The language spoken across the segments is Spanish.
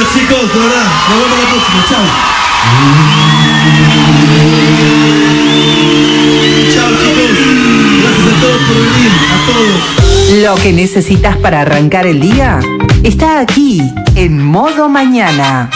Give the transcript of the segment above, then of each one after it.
chicos, de verdad. Nos vemos la próxima. Chao. Chao, chicos. Gracias a todos por venir. A todos. Lo que necesitas para arrancar el día está aquí, en Modo Mañana.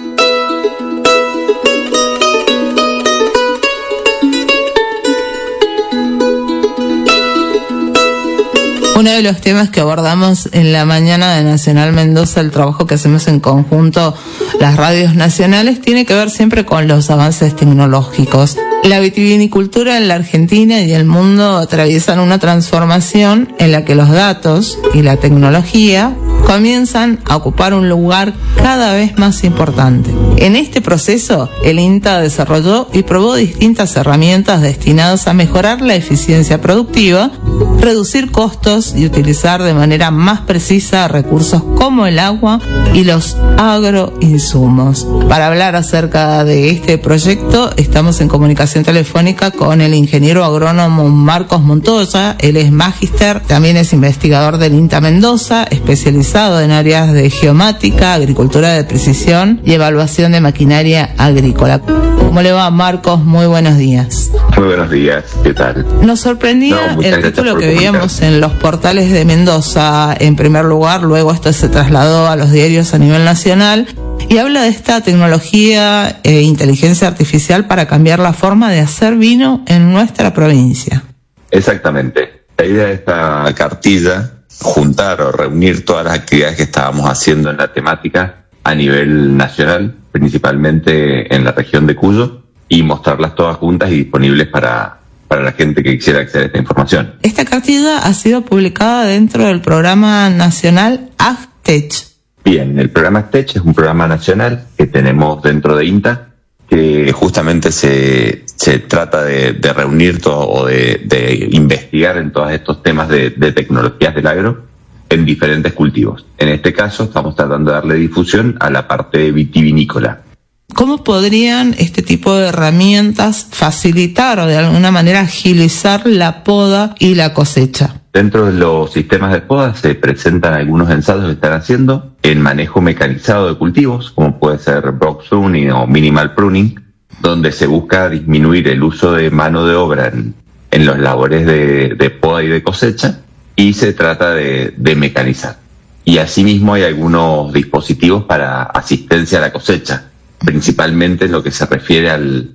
Uno de los temas que abordamos en la mañana de Nacional Mendoza, el trabajo que hacemos en conjunto las radios nacionales, tiene que ver siempre con los avances tecnológicos. La vitivinicultura en la Argentina y el mundo atraviesan una transformación en la que los datos y la tecnología comienzan a ocupar un lugar cada vez más importante. En este proceso, el INTA desarrolló y probó distintas herramientas destinadas a mejorar la eficiencia productiva, reducir costos y utilizar de manera más precisa recursos como el agua y los agroinsumos. Para hablar acerca de este proyecto, estamos en comunicación telefónica con el ingeniero agrónomo Marcos Montoya. Él es magíster, también es investigador del INTA Mendoza, especializado en áreas de geomática, agricultura de precisión y evaluación de maquinaria agrícola. ¿Cómo le va, Marcos? Muy buenos días. Muy buenos días, ¿qué tal? Nos sorprendía el título que veíamos en los portales de Mendoza, en primer lugar, luego esto se trasladó a los diarios a nivel nacional, y habla de esta tecnología e inteligencia artificial para cambiar la forma de hacer vino en nuestra provincia. Exactamente. La idea de esta cartilla, juntar o reunir todas las actividades que estábamos haciendo en la temática a nivel nacional, principalmente en la región de Cuyo, y mostrarlas todas juntas y disponibles para la gente que quisiera acceder a esta información. Esta cartilla ha sido publicada dentro del programa nacional AgTech. Bien, el programa AgTech es un programa nacional que tenemos dentro de INTA, que justamente se trata de reunir todo o de investigar en todos estos temas de tecnologías del agro en diferentes cultivos. En este caso estamos tratando de darle difusión a la parte vitivinícola. ¿Cómo podrían este tipo de herramientas facilitar o de alguna manera agilizar la poda y la cosecha? Dentro de los sistemas de poda se presentan algunos ensayos que están haciendo en manejo mecanizado de cultivos, como puede ser box pruning o minimal pruning, donde se busca disminuir el uso de mano de obra en los labores de poda y de cosecha, y se trata de mecanizar. Y asimismo hay algunos dispositivos para asistencia a la cosecha, principalmente en lo que se refiere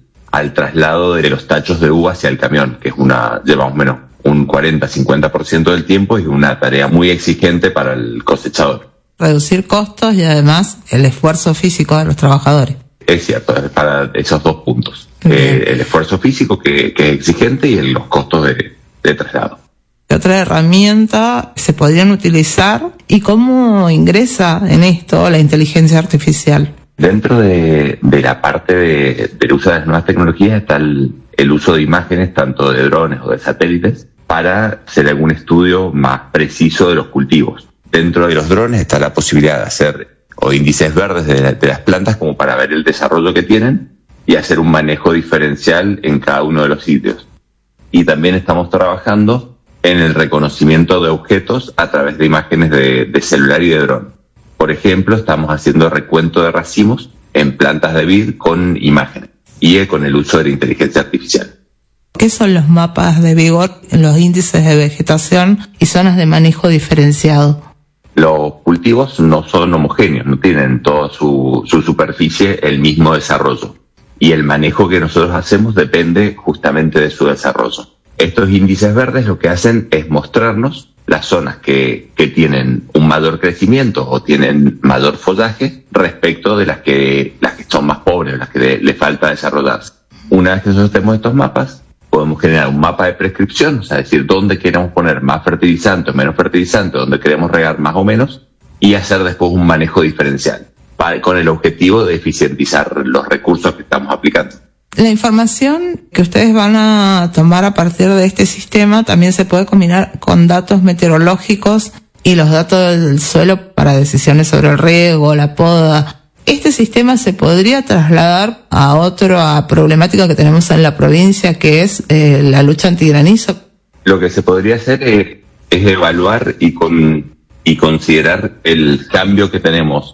al traslado de los tachos de uva hacia el camión, que es llevamos menos un 40-50% del tiempo y es una tarea muy exigente para el cosechador. Reducir costos y además el esfuerzo físico de los trabajadores. Es cierto, es para esos dos puntos. El esfuerzo físico que es exigente y los costos de traslado. ¿Qué otra herramienta se podrían utilizar y cómo ingresa en esto la inteligencia artificial? Dentro de la parte del uso de las nuevas tecnologías está el uso de imágenes, tanto de drones o de satélites, para hacer algún estudio más preciso de los cultivos. Dentro de los drones está la posibilidad de hacer índices verdes de las plantas como para ver el desarrollo que tienen y hacer un manejo diferencial en cada uno de los sitios. Y también estamos trabajando en el reconocimiento de objetos a través de imágenes de celular y de dron. Por ejemplo, estamos haciendo recuento de racimos en plantas de vid con imágenes y con el uso de la inteligencia artificial. ¿Qué son los mapas de vigor, los índices de vegetación y zonas de manejo diferenciado? Los cultivos no son homogéneos, no tienen toda su superficie el mismo desarrollo. Y el manejo que nosotros hacemos depende justamente de su desarrollo. Estos índices verdes lo que hacen es mostrarnos las zonas que tienen un mayor crecimiento o tienen mayor follaje respecto de las que son más pobres, las que le falta desarrollarse. Una vez que nosotros tenemos estos mapas, podemos generar un mapa de prescripción, o sea, decir dónde queremos poner más fertilizante o menos fertilizante, dónde queremos regar más o menos, y hacer después un manejo diferencial, con el objetivo de eficientizar los recursos que estamos aplicando. La información que ustedes van a tomar a partir de este sistema también se puede combinar con datos meteorológicos y los datos del suelo para decisiones sobre el riego, la poda. ¿Este sistema se podría trasladar a otra problemática que tenemos en la provincia, que es la lucha antigranizo? Lo que se podría hacer es evaluar y considerar el cambio que tenemos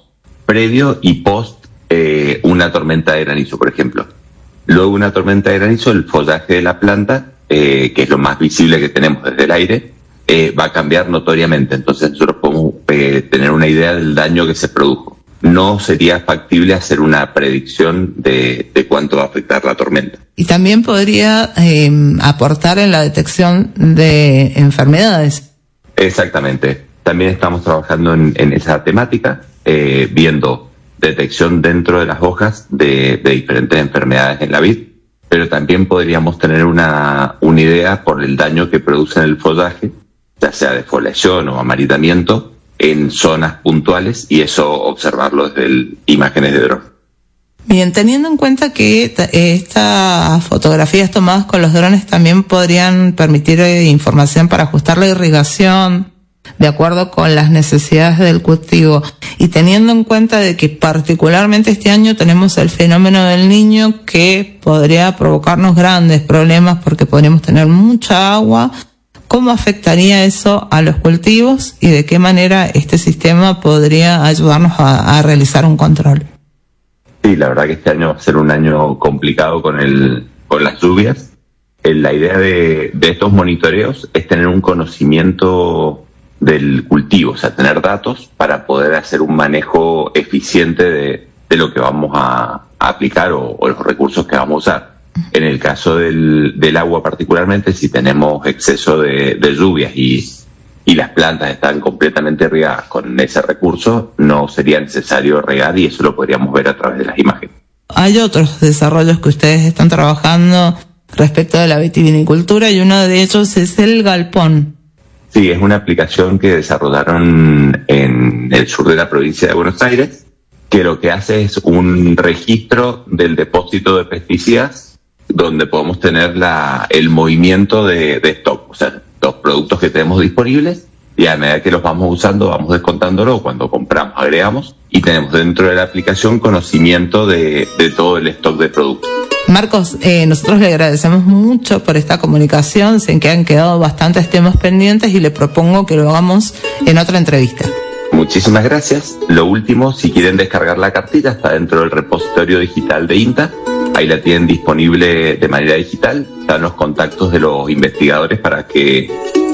previo y post una tormenta de granizo, por ejemplo. Luego de una tormenta de granizo, el follaje de la planta, que es lo más visible que tenemos desde el aire, va a cambiar notoriamente. Entonces nosotros podemos tener una idea del daño que se produjo. No sería factible hacer una predicción de cuánto va a afectar la tormenta. Y también podría aportar en la detección de enfermedades. Exactamente. También estamos trabajando en esa temática, viendo detección dentro de las hojas de diferentes enfermedades en la vid, pero también podríamos tener una idea por el daño que produce en el follaje, ya sea de foliación o amaritamiento, en zonas puntuales, y eso observarlo desde imágenes de dron. Bien, teniendo en cuenta que estas fotografías tomadas con los drones también podrían permitir información para ajustar la irrigación de acuerdo con las necesidades del cultivo, y teniendo en cuenta de que particularmente este año tenemos el fenómeno del Niño, que podría provocarnos grandes problemas porque podríamos tener mucha agua, ¿cómo afectaría eso a los cultivos y de qué manera este sistema podría ayudarnos a realizar un control? Sí, la verdad que este año va a ser un año complicado con las lluvias. La idea de estos monitoreos es tener un conocimiento del cultivo, o sea, tener datos para poder hacer un manejo eficiente de lo que vamos a aplicar o los recursos que vamos a usar. En el caso del agua particularmente, si tenemos exceso de lluvias y las plantas están completamente regadas con ese recurso, no sería necesario regar, y eso lo podríamos ver a través de las imágenes. Hay otros desarrollos que ustedes están trabajando respecto de la vitivinicultura, y uno de ellos es el galpón. Sí, es una aplicación que desarrollaron en el sur de la provincia de Buenos Aires, que lo que hace es un registro del depósito de pesticidas, donde podemos tener el movimiento de stock, o sea, los productos que tenemos disponibles, y a medida que los vamos usando vamos descontándolo. Cuando compramos agregamos, y tenemos dentro de la aplicación conocimiento de todo el stock de productos. Marcos, nosotros le agradecemos mucho por esta comunicación. Sé que han quedado bastantes temas pendientes y le propongo que lo hagamos en otra entrevista. Muchísimas gracias. Lo último, si quieren descargar la cartilla, está dentro del repositorio digital de INTA. Ahí la tienen disponible de manera digital. Están los contactos de los investigadores para que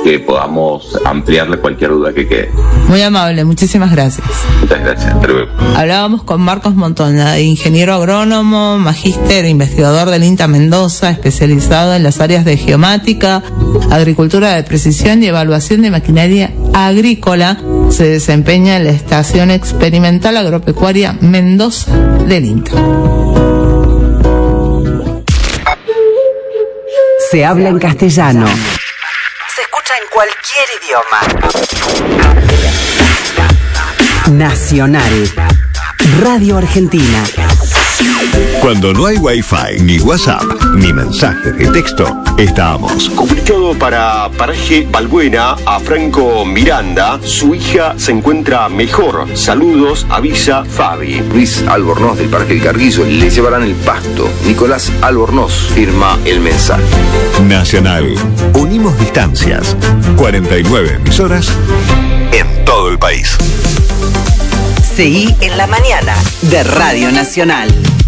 podamos ampliarle cualquier duda que quede. Muy amable, muchísimas gracias. Muchas gracias, hasta luego. Hablábamos con Marcos Montoña, ingeniero agrónomo, magíster, investigador del INTA Mendoza, especializado en las áreas de geomática, agricultura de precisión y evaluación de maquinaria agrícola. Se desempeña en la Estación Experimental Agropecuaria Mendoza del INTA. Se habla en castellano. Se escucha en cualquier idioma. Nacional. Radio Argentina. Cuando no hay Wi-Fi, ni WhatsApp, ni mensaje de texto, estamos. Comunicado para Paraje Balbuena a Franco Miranda. Su hija se encuentra mejor. Saludos, avisa Fabi. Luis Albornoz del Parque del Carguillo. Le llevarán el pasto. Nicolás Albornoz firma el mensaje. Nacional. Unimos distancias. 49 emisoras en todo el país. Seguí en la mañana de Radio Nacional.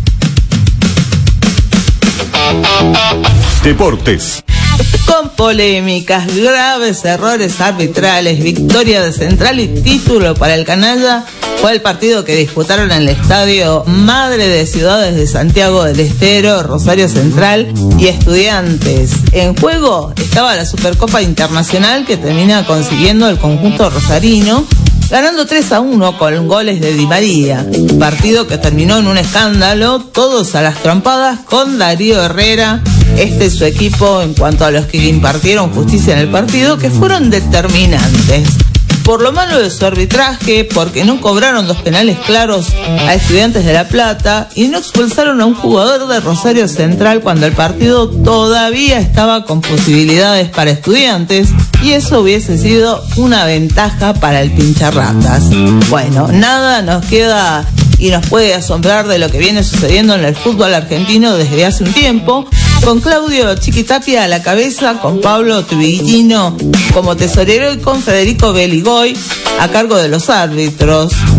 Deportes. Con polémicas, graves errores arbitrales, victoria de Central y título para el canalla, fue el partido que disputaron en el estadio Madre de Ciudades de Santiago del Estero, Rosario Central y Estudiantes. En juego estaba la Supercopa Internacional que termina consiguiendo el conjunto rosarino, ganando 3-1 con goles de Di María. Partido que terminó en un escándalo, todos a las trompadas con Darío Herrera, su equipo, en cuanto a los que impartieron justicia en el partido, que fueron determinantes. Por lo malo de su arbitraje, porque no cobraron 2 penales claros a Estudiantes de La Plata y no expulsaron a un jugador de Rosario Central cuando el partido todavía estaba con posibilidades para Estudiantes, y eso hubiese sido una ventaja para el pincharratas. Bueno, nada nos queda y nos puede asombrar de lo que viene sucediendo en el fútbol argentino desde hace un tiempo, con Claudio Chiquitapia a la cabeza, con Pablo Tubiguino como tesorero y con Federico Beligoy a cargo de los árbitros.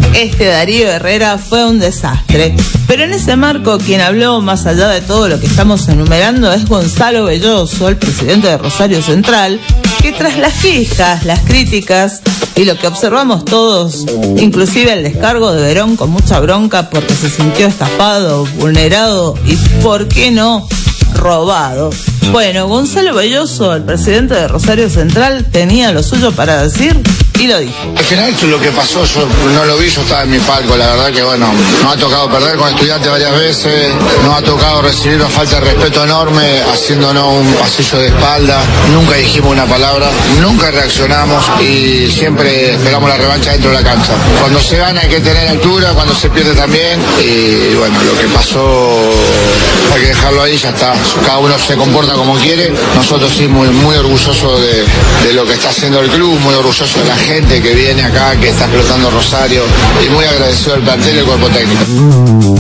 Este Darío Herrera fue un desastre. Pero en ese marco, quien habló más allá de todo lo que estamos enumerando es Gonzalo Belloso, el presidente de Rosario Central, que tras las quejas, las críticas y lo que observamos todos, inclusive el descargo de Verón con mucha bronca porque se sintió estafado, vulnerado y, ¿por qué no?, robado. Bueno, Gonzalo Belloso, el presidente de Rosario Central, tenía lo suyo para decir y lo dijo. Al final esto es lo que pasó, yo no lo vi, yo estaba en mi palco, la verdad que bueno, nos ha tocado perder con Estudiantes varias veces, nos ha tocado recibir una falta de respeto enorme, haciéndonos un pasillo de espalda, nunca dijimos una palabra, nunca reaccionamos y siempre esperamos la revancha dentro de la cancha. Cuando se gana hay que tener altura, cuando se pierde también, y bueno, lo que pasó hay que dejarlo ahí, ya está, cada uno se comporta como quiere, nosotros sí muy orgullosos de lo que está haciendo el club, muy orgullosos de la gente que viene acá, que está explotando Rosario, y muy agradecido al plantel y al cuerpo técnico.